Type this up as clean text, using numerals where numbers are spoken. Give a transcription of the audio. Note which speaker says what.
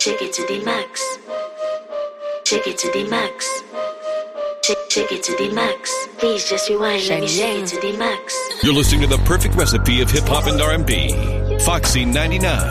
Speaker 1: Shake it to the max. Shake it to the max. Shake it to the max. Please just rewind. Let me shake it to the max.
Speaker 2: You're listening to the perfect recipe of hip hop and R&B. Foxy 99.